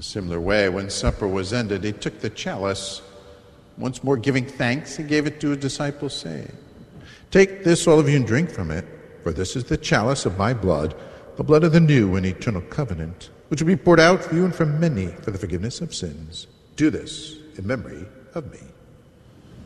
a similar way, when supper was ended, he took the chalice. Once more giving thanks, he gave it to his disciples, saying, "Take this, all of you, and drink from it, for this is the chalice of my blood, the blood of the new and eternal covenant, which will be poured out for you and for many for the forgiveness of sins. Do this in memory of me."